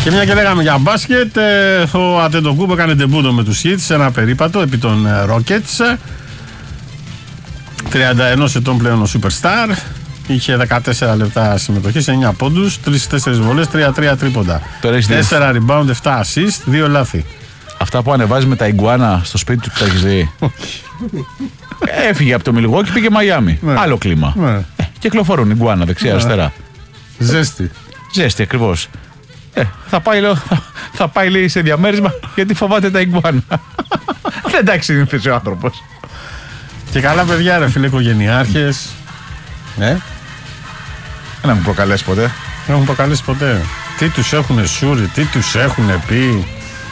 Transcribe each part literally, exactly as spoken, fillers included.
Και μια και λέγαμε για μπάσκετ, ο Αντετοκούμπο έκανε ντεμπούτο με τους Hits σε ένα περίπατο επί των Rockets. τριάντα ένα ετών πλέον ο Superstar. Είχε δεκατέσσερα λεπτά συμμετοχή, εννιά πόντους, τρεις τέσσερις βολές, τρία τρία τρίποντα. τέσσερα rebound, επτά assist, δύο λάθη. Αυτά που ανεβάζει με τα ιγκουάνα στο σπίτι του, τα έχεις δει? Έφυγε από το Μιλγουόκι, πήγε Μαϊάμι. Ναι. Άλλο κλίμα. Ναι. Ε, κυκλοφορούν ιγκουάνα δεξιά-αριστερά. Ναι. Ζέστη. Ζέστη, ακριβώς. Ε, θα, πάει, λέω, θα, θα πάει λέει, σε διαμέρισμα γιατί φοβάται τα ιγκουάνα. Εντάξει, είναι ο άνθρωπος. Και καλά παιδιά, ρε φίλε, οικογενειάρχες. Ναι. Δεν έχουν προκαλέσει ποτέ. Δεν έχουν προκαλέσει ποτέ. Τι τους έχουνε σούρει, τι τους έχουνε πει.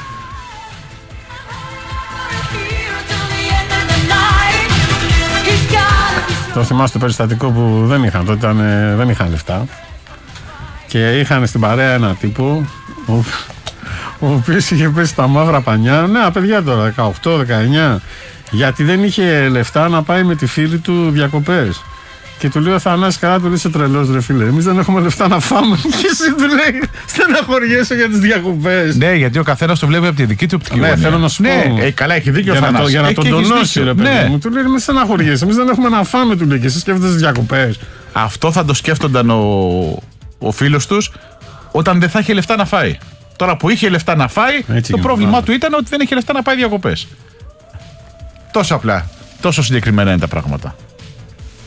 Το θυμάστε το περιστατικό που δεν είχαν, τότε ήταν, δεν είχαν λεφτά. Και είχαν στην παρέα ένα τύπο, ο, ο οποίος είχε πέσει στα μαύρα πανιά. Ναι, παιδιά τώρα, δεκαοκτώ δεκαεννιά. Γιατί δεν είχε λεφτά να πάει με τη φίλη του διακοπές. Και του λέω, Θανάση, καλά, του λέει, είσαι τρελός ρε φίλε. Εμείς δεν έχουμε λεφτά να φάμε. Και εσύ του λέει, στεναχωριέσαι για τις διακοπές. Ναι, γιατί ο καθένας το βλέπει από τη δική του οπτική γωνία. Ναι, θέλω να σου πω. Ναι, ε, καλά, έχει δίκιο ο Θανάσης. Για να τον τονώσει, ρε παιδί ναι. μου. Του λέει, μην στεναχωριέσαι. Εμείς δεν έχουμε να φάμε, του λέει, και εσύ σκέφτεσαι τις διακοπές. Αυτό θα το σκέφτονταν ο, ο φίλος τους όταν δεν θα είχε λεφτά να φάει. Τώρα που είχε λεφτά να φάει, έτσι το πρόβλημά πάρα. του ήταν ότι δεν είχε λεφτά να πάει διακοπές. Τόσο απλά. Τόσο συγκεκριμένα είναι τα πράγματα.